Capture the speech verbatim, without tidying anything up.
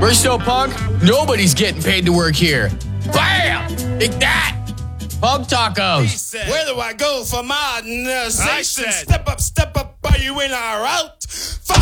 We're so punk, nobody's getting paid to work here. Bam! Take that! Punk tacos. Where do I go for my uh, I said- Step up, step up, are you in or out?